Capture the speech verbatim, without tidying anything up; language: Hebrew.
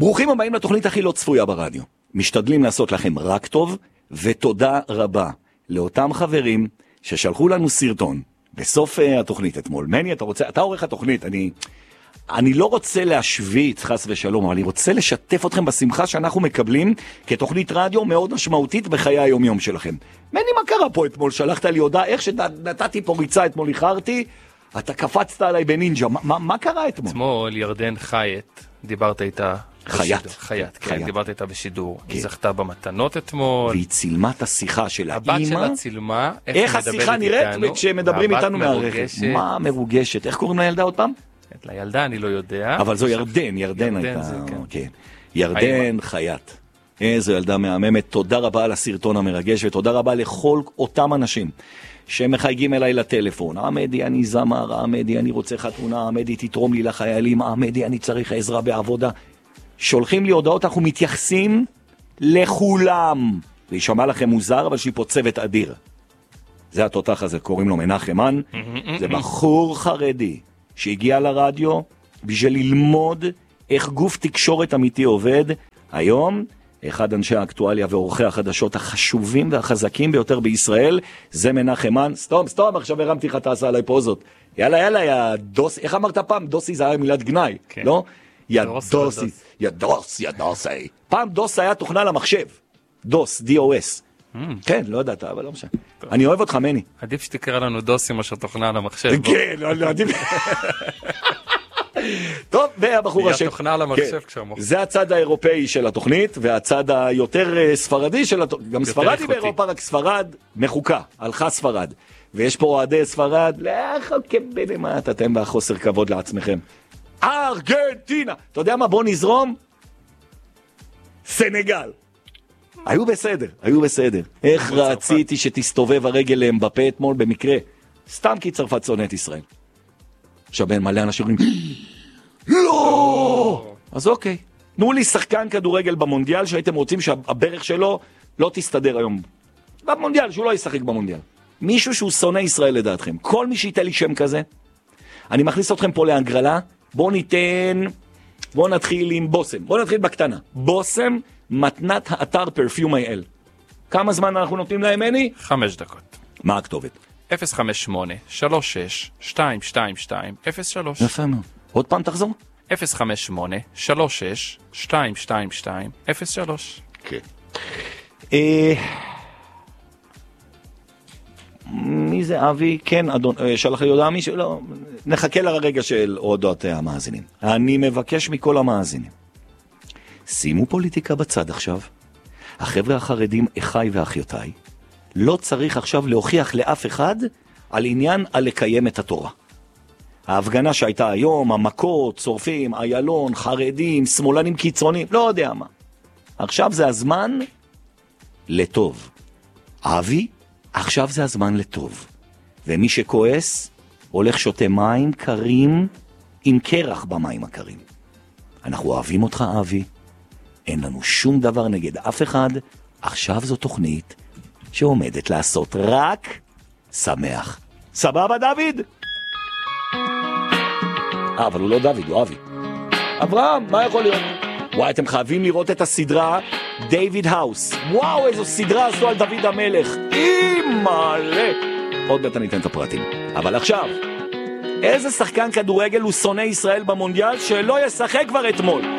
ברוכים הבאים לתוכנית הכי לא צפויה ברדיו. משתדלים לעשות לכם רק טוב, ותודה רבה לאותם חברים ששלחו לנו סרטון בסוף uh, התוכנית אתמול. מני, אתה רוצה, אתה עורך התוכנית, אני, אני לא רוצה להשוויץ חס ושלום, אבל אני רוצה לשתף אתכם בשמחה שאנחנו מקבלים כתוכנית רדיו מאוד משמעותית בחיי היום-יום שלכם. מני, מה קרה פה אתמול? שלחת לי הודעה, איך שנתתי פה ריצה אתמול, איחרתי, אתה קפצת עליי בנינג'ה, מה, מה, מה קרה אתמול? אתמול ירדן חייט, דיברת איתה חייט. חייט, כן, דיברת איתה בשידור. היא זכתה במתנות אתמול. והיא צילמה את השיחה של האמא. הבת שלה צילמה, איך השיחה נראית כשמדברים איתנו מהרכב. מה מרוגשת? איך קוראים לילדה עוד פעם? לילדה אני לא יודע. אבל זו ירדן, ירדן הייתה. ירדן חייט. איזו ילדה מהממת. תודה רבה על הסרטון המרגש, ותודה רבה לכל אותם אנשים שמחייגים אליי לטלפון. עמדי, אני זמר, עמדי, אני רוצה חתונה, עמדי, תתרום לי לחיילים, עמדי, אני צריך עזרה בעבודה. שולחים לי הודעות, אנחנו מתייחסים לכולם. זה יישמע לכם מוזר, אבל שהיא פה צוות אדיר. זה התותח הזה, קוראים לו מנחם מן. זה בחור חרדי שהגיע לרדיו בשביל ללמוד איך גוף תקשורת אמיתי עובד. היום, אחד אנשי האקטואליה ועורכי החדשות החשובים והחזקים ביותר בישראל, זה מנחם מן. סתום, סתום, עכשיו הרמתי לך, תעשה עליי פוזות. יאללה, יאללה, יא דוס, איך אמרת פעם? דוסי זה היה מילת גנאי, לא? יא דוסי, יא דוס, יא דוסי. פעם דוס היה תוכנה למחשב. דוס, די או אס. כן, לא יודעת, אבל לא משנה. אני אוהב אותך, מני. עדיף שתקרא לנו דוסי מאשר תוכנה למחשב. כן, לא עדיף. טוב, והבחור השני. זה הצד האירופאי של התוכנית, והצד היותר ספרדי של התוכנית. גם ספרדי באירופה, רק ספרד מחוקה, הלכה ספרד. ויש פה אוהדי ספרד, לאחו כבנמת, אתם בחוסר כבוד לעצמכם. ארגנטינה! אתה יודע מה? בוא נזרום. סנגל. היו בסדר, היו בסדר. איך רציתי שתסתובב הרגל להם בפה אתמול במקרה. סתם כי צרפת שונאת ישראל. עכשיו בין מלא אנשים אומרים, לא! אז אוקיי. תנו לי שחקן כדורגל במונדיאל שהייתם רוצים שהברך שלו לא תסתדר היום. במונדיאל, שהוא לא ישחק במונדיאל. מישהו שהוא שונא ישראל לדעתכם. כל מי שייתן לי שם כזה, אני מכניס אתכם פה להגרלה. בואו ניתן, בואו נתחיל עם בוסם. בואו נתחיל בקטנה. בוסם, מתנת האתר פרפיום איי אל. כמה זמן אנחנו נותנים להם, מני? חמש דקות. מה הכתובת? אפס חמש שמונה שלוש שש שתיים שתיים שתיים אפס שלוש. יפה מאוד. עוד פעם תחזור? אפס חמש שמונה שלוש שש שתיים שתיים שתיים אפס שלוש. כן. אה... מי זה אבי? כן, אדון, שלח לי הודעה מישהו? לא, נחכה לרגע של הודעות המאזינים. אני מבקש מכל המאזינים. שימו פוליטיקה בצד עכשיו. החבר'ה החרדים, אחי ואחיותיי, לא צריך עכשיו להוכיח לאף אחד על עניין על לקיים את התורה. ההפגנה שהייתה היום, המכות, צורפים, איילון, חרדים, שמאלנים קיצוניים, לא יודע מה. עכשיו זה הזמן לטוב. אבי, עכשיו זה הזמן לטוב. ומי שכועס, הולך שותה מים קרים עם קרח במים הקרים. אנחנו אוהבים אותך, אבי. אין לנו שום דבר נגד אף אחד. עכשיו זו תוכנית שעומדת לעשות רק שמח. סבבה, דוד? אה, אבל הוא לא דוד, הוא אבי. אברהם, מה יכול להיות? וואי, אתם חייבים לראות את הסדרה דיוויד האוס. וואו, איזו סדרה עשו על דוד המלך. אימאלה. עוד מעט אני אתן את הפרטים. אבל עכשיו, איזה שחקן כדורגל הוא שונא ישראל במונדיאל שלא ישחק כבר אתמול?